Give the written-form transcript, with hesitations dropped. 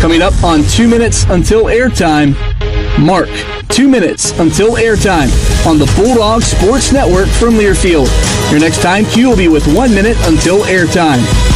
Coming up on 2 Minutes Until Airtime, Mark, 2 minutes until airtime on the Bulldog Sports Network from Learfield. Your next time cue will be with 1 minute until airtime.